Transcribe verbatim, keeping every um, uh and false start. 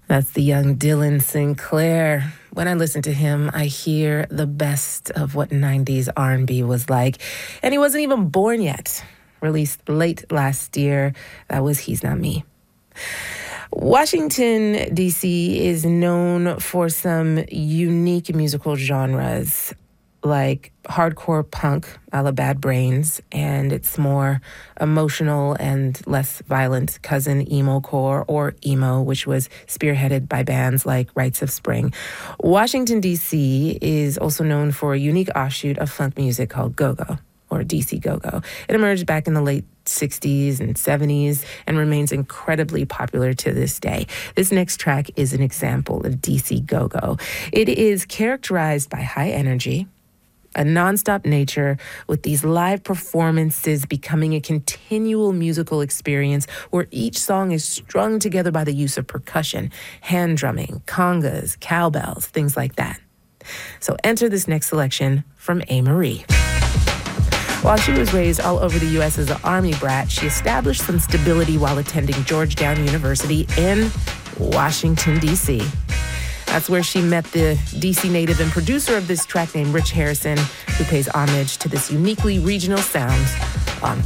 That's the young Dylan Sinclair. When I listen to him, I hear the best of what nineties R and B was like. And he wasn't even born yet. Released late last year. That was He's Not Me. Washington, D C is known for some unique musical genres like hardcore punk a la Bad Brains, and its more emotional and less violent cousin emo core, or emo, which was spearheaded by bands like Rites of Spring. Washington, D C is also known for a unique offshoot of funk music called go-go, or D C go-go. It emerged back in the late sixties and seventies and remains incredibly popular to this day. This next track is an example of D C go-go. It is characterized by high energy, a nonstop nature, with these live performances becoming a continual musical experience where each song is strung together by the use of percussion, hand drumming, congas, cowbells, things like that. So enter this next selection from A. Marie. While she was raised all over the U S as an Army brat, she established some stability while attending Georgetown University in Washington, D C That's where she met the D C native and producer of this track named Rich Harrison, who pays homage to this uniquely regional sound